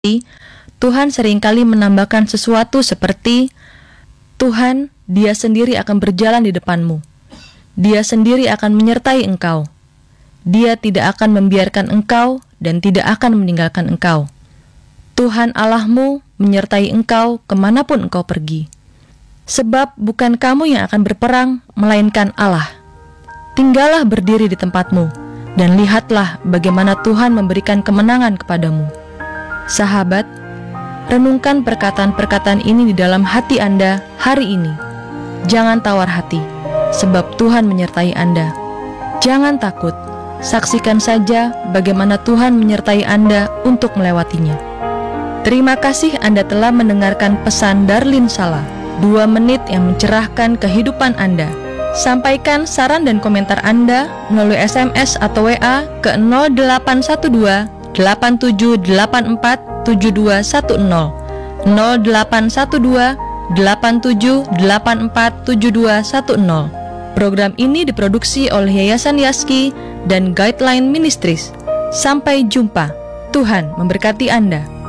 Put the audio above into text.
Tuhan seringkali menambahkan sesuatu seperti, Tuhan, Dia sendiri akan berjalan di depanmu. Dia sendiri akan menyertai engkau. Dia tidak akan membiarkan engkau dan tidak akan meninggalkan engkau. Tuhan Allahmu menyertai engkau kemanapun engkau pergi. Sebab bukan kamu yang akan berperang, melainkan Allah. Tinggallah berdiri di tempatmu, dan lihatlah bagaimana Tuhan memberikan kemenangan kepadamu. Sahabat, renungkan perkataan-perkataan ini di dalam hati Anda hari ini. Jangan tawar hati, sebab Tuhan menyertai Anda. Jangan takut, saksikan saja bagaimana Tuhan menyertai Anda untuk melewatinya. Terima kasih Anda telah mendengarkan pesan Darlene Sala, 2 menit yang mencerahkan kehidupan Anda. Sampaikan saran dan komentar Anda melalui SMS atau WA ke 0812 8784 7210 0812 8784 7210. Program ini diproduksi oleh Yayasan Yaski dan Guideline Ministries. Sampai jumpa. Tuhan memberkati Anda.